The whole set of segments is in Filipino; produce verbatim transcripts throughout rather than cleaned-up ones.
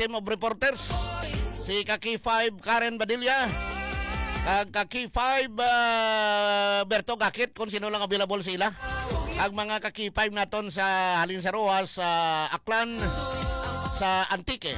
team of reporters. Si Kaki five Karen Badilla, kag Kaki five uh, Berto Gakit kung sino lang available sila. Ang mga Kaki five naton sa halin sa Rojas, sa Aklan, sa Antique.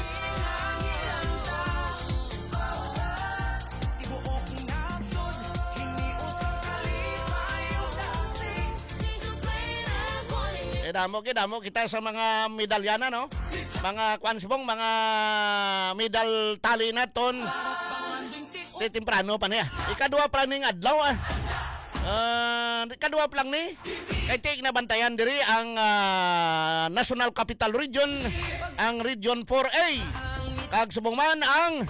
Eh, damo, damo kita sa mga medalyana, no? Mga kwansbong, mga medal tali naton. Di temprano pa niya. Ikadua pa ning adlaw, ah. Uh, ikadua pa lang ni. Kaya tiig na bantayan diri ang uh, National Capital Region, ang Region four A. Kag subong man ang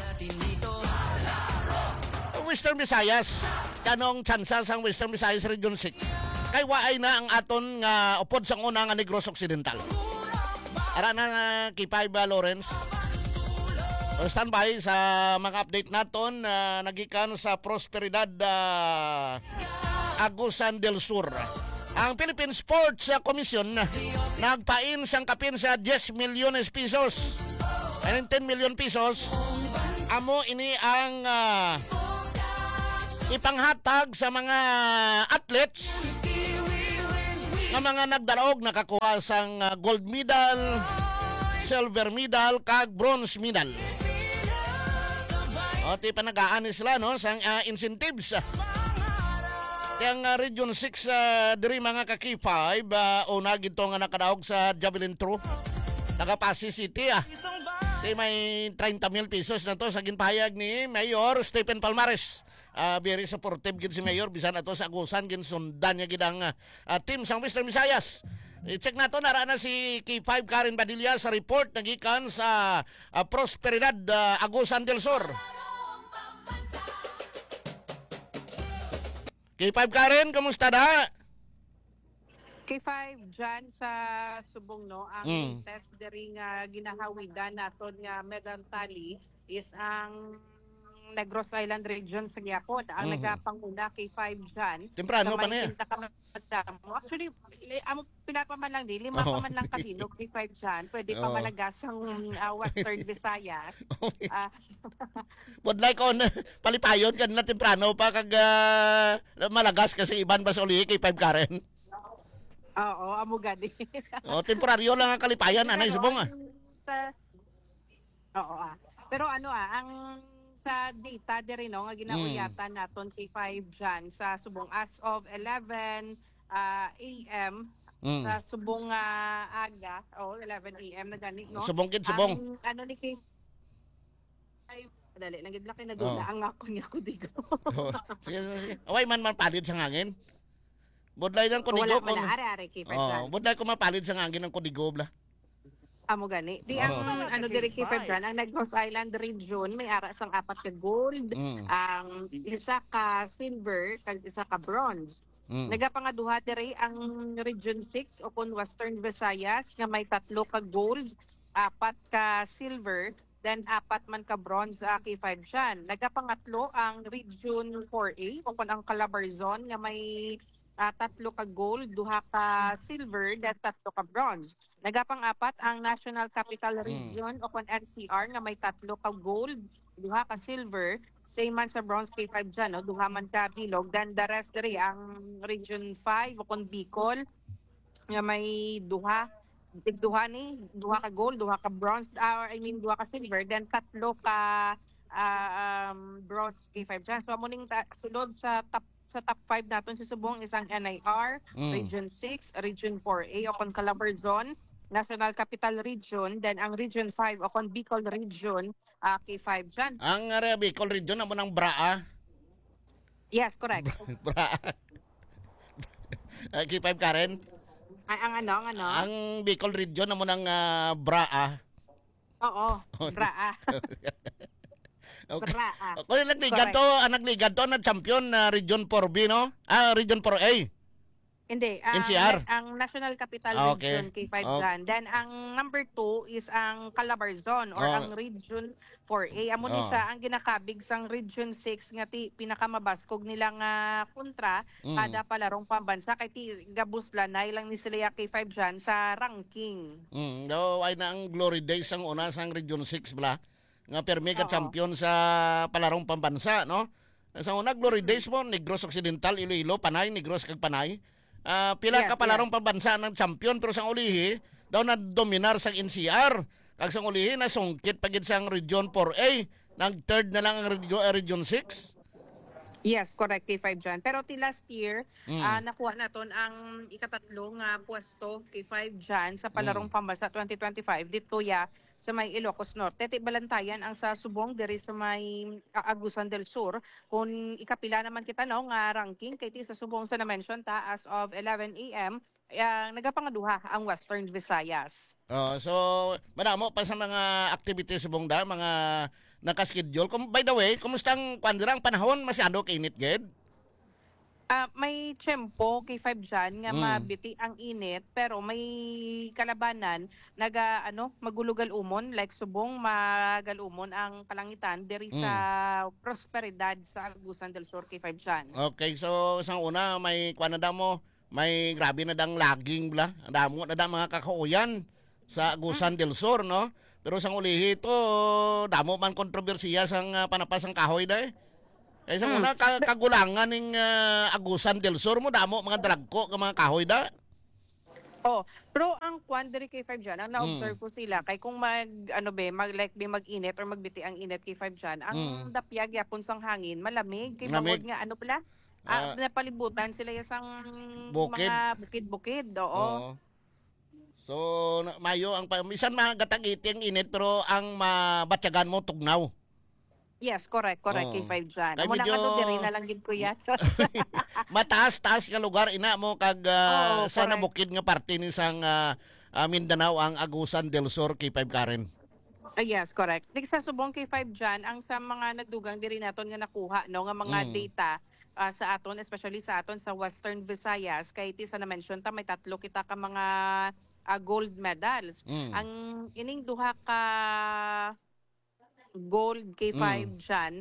Western Visayas. Kanong tsansas ang Western Visayas Region six. Kay waay na ang aton nga upod sang una nga Negros Occidental. Ara na uh, Kipay ba Lawrence? O standby sa mga update naton uh, nagikan sa Prosperidad uh, Agusan del Sur. Ang Philippine Sports uh, Commission uh, nagpain sang kapin sa ten milyones pesos. Ayun ten million pesos. Amo ini ang uh, ipanghatag sa mga athletes nga mga nagdalaog nakakuha sang uh, gold medal, silver medal, kag bronze medal. O ti panagaan sila no sang uh, incentives. Yang uh, Region six uh, diri mga Kaki five uh, una gito nga nakadaog sa javelin throw. Taga Pasig City ah. Ti may thirty mil pesos na to sa ginpahayag ni Mayor Stephen Palmares. Uh, very supportive gid si Mayor bisan ato sa Agusan gin sundan niya gid ang uh, team sang Western Visayas. I-check nato nara na si K five Karen Badilla sa report nagikan sa uh, Prosperidad uh, Agusan del Sur. K five Karen, kamusta da? K five dyan sa subong no, ang Mm. test diri nga ginahawidan naton nga medal tally is ang Negros Island Region sa Gyapon. Ang Mhm. nagapanguna K five dyan. Temprano pa niya. Actually, li- ang pinapaman lang di, lima Oo. pa man lang katinog K five dyan. Pwede pa Oo. malagasang uh, Western Visayas. Ah, Would like on palipayon kan na temprano pa kag uh, malagas kasi iban ba sa uli K five Karen. Oo, amo gani. O temporaryo lang ang kalipayan anay Pero subong ah. ang Sa Oo ah. Pero ano ah, ang sa data diri no nga ginauyatan naton K five dyan sa subong as of eleven uh, A M Mm. sa subong uh, aga oh eleven A M na gani no. Subong kid subong. Ang ano ni K ay dali lang gid laki na dula Oh. ang ako niya ko digo. Sige, sige, sige. Away man mapalid sa hangin. Budlay lang kudigo Wala man kung na ari-ari K five Oh, dyan. budlay ko mapalid sa hangin ng kudigo bla. Amo gani. Di Oo. ang ano diri K five dyan, ang Negros Island Region may ara sang apat ka gold, Mm. ang isa ka silver, kag isa ka bronze. Mm. Nagapangaduha diri ang Region six o kun Western Visayas nga may tatlo ka gold, apat ka silver, then apat man ka bronze sa K five dyan. Nagapangatlo ang Region four A o kun ang Calabarzon nga may ah, tatlo ka gold, duha ka silver, then tatlo ka bronze. Nagapang-apat ang National Capital Region o kun N C R nga may tatlo ka gold, duha ka silver, same man sa bronze K five dyan, no? Duha man ka bilog. Then the rest diri ang Region five o kun Bicol nga may duha tig duha ni duha ka gold, duha ka bronze, ah, or I mean duha ka silver, then tatlo ka ah, um, bronze K five dyan. So muning ta- sunod sa top sa top five naton si subong isang N I R, Mm. Region six, Region four A o kon Calabarzon, National Capital Region, then ang Region five o kon Bicol Region, ah, K five dyan. Ang uh, Bicol region amo nang Braa. Yes, correct. Braa. K five Karen. Ay, ang ano, ang ano? Ang Bicol region amo nang uh, Braa. Oo, Braa. Okay. Braa. Kung nagligan to, ang nagligan to na champion na Region four B, no? Ah, Region four A. Hindi, ang, N C R? ang National Capital Ah, okay. Region K five Oh, dyan. Then ang number two is ang Calabarzon or oh, ang Region four A. Amo ni oh. siya ang ginakabig sang Region six nga ti pinakamabaskog nilang nga kontra Mm. kada palarong pambansa kay ti gabuslanay lang ni sila K five dyan sa ranking. Mm, daw ay na ang glory days ang una sang Region six bla nga permi ka Oo. champion sa palarong pambansa no. Sa una glory days mo Negros Occidental, Iloilo, Panay, Negros kag Panay. Ah, pila Yes, ka palarong yes. pambansa ng champion pero sang ulihi daw na dominar sang N C R. Kag sang ulihi na sungkit pagid sang Region four A. Nag third na lang ang Region, Region six. Yes, correct, K five dyan. Pero ti last year, Mm. ah, nakuha naton ang ikatatlong nga pwesto K five dyan sa Mm. palarong pambansa twenty twenty-five dito ya sa may Ilocos Norte. Ti Balantayan ang sa Subong diri sa may ah, Agusan del Sur. Kung ikapila naman kita no nga ranking kay ti sa Subong sa na-mention ta as of eleven a m uh, nagapangaduha ang Western Visayas. Oh, so madamo pa sa mga activities sa Bongda, mga nakaschedule. Kung by the way, kumusta ang kwandira ang panahon? Masyado kainit ged? Ah, may tiyempo K five dyan nga Mm. mabiti ang init pero may kalabanan naga ano magulugal umon like subong magalumon ang kalangitan diri sa prosperidad sa Agusan del Sur K five dyan. Okay, so isang una may kuan na mo, may grabe na dang laging bla. Ang damo na dang mga kakauyan sa Agusan del Sur, no? Pero sang ulihi ito, damo man kontrobersiya sang uh, panapasang kahoy da eh. Kaya sang Mm. una, ka- kagulangan ng uh, Agusan del Sur mo, damo mga dragko ng mga kahoy da. Oh, pero ang kwan diri K five dyan, ang na-observe ko sila kay kung mag ano be, mag like be mag-init or magbiti ang init K five dyan, ang Mm. dapyag yapon sang hangin malamig kay Malamig. bangod nga ano pala? Ah, Ah, napalibutan sila yung Bukid. mga bukid-bukid, oo. Oo. So, na- mayo ang pa- minsan magatagiti ang init pero ang mabatyagan mo tugnaw. Yes, correct, correct, Oo. K five dyan. Kay Amo lang medyo- ano, diri na lang gid ko yan. Mataas-taas nga lugar ina mo kag ah, Oo, sa correct. nabukid nga parte ni sang ah, ah, Mindanao ang Agusan del Sur K five Karen. Ah, yes, correct. Dik sa subong K five dyan, ang sa mga nagdugang diri naton nga nakuha, no, nga mga Mm. data ah, sa aton, especially sa aton sa Western Visayas, kay ti sa na-mention ta, may tatlo kita ka mga ah, gold medals. Mm. Ang ining duha ka gold K five Mm. dyan,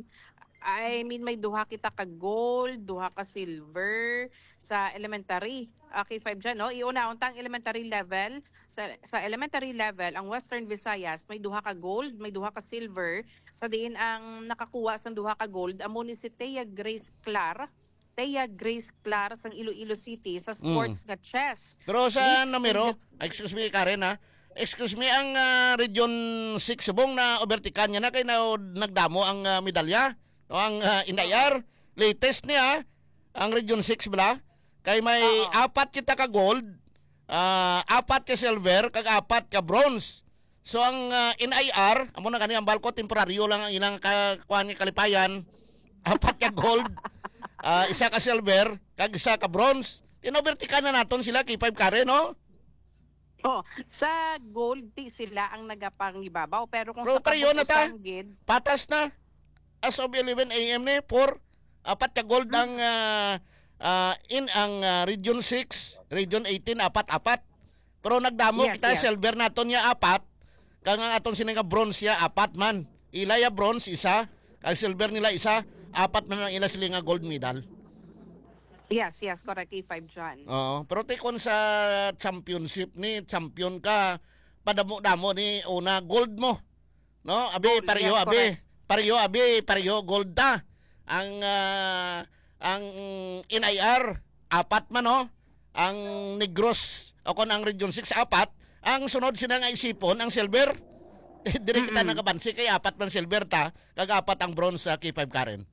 I mean may duha kita ka gold, duha ka silver sa elementary uh, K five dyan, no? Iuna untang elementary level. Sa, sa elementary level, ang Western Visayas may duha ka gold, may duha ka silver. Sa diin ang nakakuha sa duha ka gold, amo ni si Thea Grace Clar. Thea Grace Clar sa Iloilo City sa sports nga chess. Pero sa Mixed numero, excuse me Karen ha. Excuse me ang ah, Region six subong na overtikan niya na kay na nagdamo ang ah, medalya. O ang uh, inayar latest niya ang Region six bala kay may Oo. apat kita ka gold, ah, apat ka silver kag apat ka bronze. So ang uh, N I R amo na kani ang balko temporaryo lang ang ilang ka, kuan ni kalipayan. Apat ka gold, ah, isa ka silver kag isa ka bronze. Inovertikan na naton sila kay five Karen no? Oh, sa gold ti sila ang nagapangibabaw pero kung Pero sa pareho na ta. kabuusan gid, Patas na. As of eleven a m ni, four, apat ka gold ang ah, ah, in ang ah, Region six, Region eighteen, apat-apat. Pero nagdamo Yes, kita, yes. silver naton niya apat, kang ang aton sinang bronze ya apat man. Ilaya bronze isa, ang silver nila isa, apat man ang ila sila nga gold medal. yes, yes, correct, K five dyan. Oo, pero tikon sa championship ni, champion ka, padamo-damo ni una gold mo. No, abi Gold, pareho yes, abi. correct. Pareho abi, pareho gold ta. Ang ah, ang N I R apat man no. Ang Negros o kon ang Region six apat, ang sunod sina nga isipon ang silver. Dire kita Mm-mm. nagabansi kay apat man silver ta, kag apat ang bronze sa K five Karen.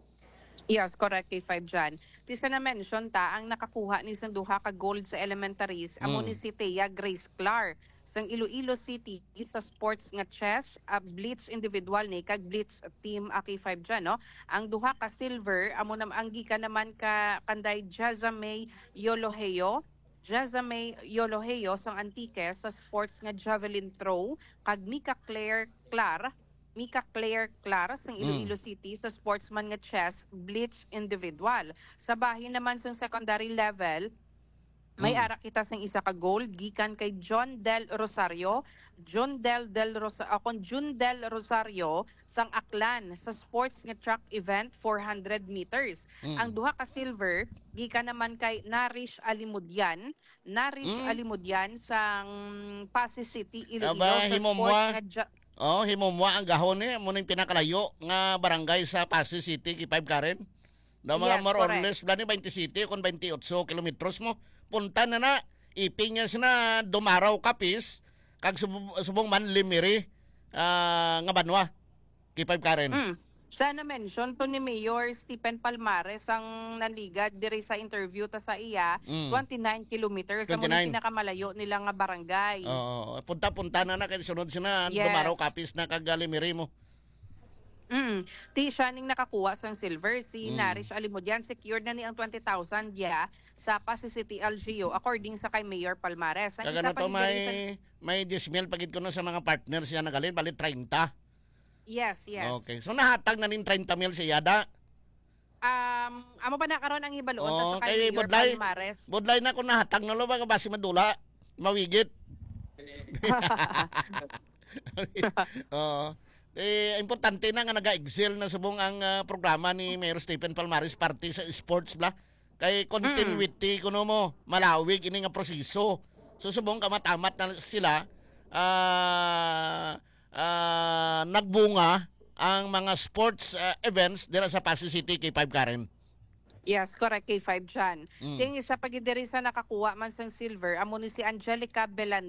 Yes, correct, K five dyan. Di sa na-mention ta, ang nakakuha ni sa duha ka gold sa elementaries, amo Mm. ni si Thea Grace Clar. Sa Iloilo City, sa sports nga chess, uh, blitz individual ni, kag blitz team uh, K five dyan, no? Ang duha ka silver, amo nam ang gika naman ka kanday Jazamay Yoloheo, Jazamay Yoloheo sa Antique sa sports nga javelin throw, kag Mika Claire Clar, Mika Claire Clar sa Iloilo City sa sportsman nga chess blitz individual. Sa bahin naman sa secondary level, May Mm. ara kita sing isa ka gold gikan kay John Del Rosario. John Del Del Rosario, akong Jun Del Rosario sang Aklan sa sports nga track event four hundred meters. Mm. Ang duha ka silver gikan naman kay Narish Alimudian. Narish Mm. Alimudian sang Pasig City, Iloilo Aba, sa himomwa. sports nga ja- Oh, himumwa ang gahon ni mo ning pinakalayo nga barangay sa Pasig City kay five Karen. Da mga Yes, more or correct. less bla ni twenty city kon twenty-eight kilometros mo. Punta na na iping niya sina dumaraw kapis kag subong, subong man limiri ah, nga banwa kay five Karen. Mm. Sana mention to ni Mayor Stephen Palmares ang naligad diri sa interview ta sa iya Mm. twenty-nine kilometers sa twenty-nine. pinakamalayo nila nga barangay. Oo, punta-punta na na kay sunod sina Yes. dumaraw kapis na kag limiri mo. Mm. Ti siya ning nakakuha sang silver si Mm. Narish Alimudian secured na ni ang twenty thousand ya sa Pasig City L G U according sa kay Mayor Palmares. Ang Kag isa ano pa to ni diri sa- may may dismil pagid ko no sa mga partners siya nagalin bali thirty. Yes, yes. Okay. So nahatag na nin thirty mil si Yada. Um, amo pa nakaroon ang ibaluon ta Oo, sa kay kay Mayor Budlay. Palmares. Budlay na kung nahatag na lo ba basi madula. Mawigit. Oo. Eh, importante na nga naga-excel na subong ang ah, programa ni Mayor Stephen Palmares party sa sports bla. Kay continuity kuno mo malawig ini nga proseso. So subong ka matamat na sila ah ah, nagbunga ang mga sports ah, events dira sa Pasig City kay five Karen. Yes, correct kay five dyan. Mm. Ting isa pag diri sa nakakuha man sang silver amo ni si Angelica Belan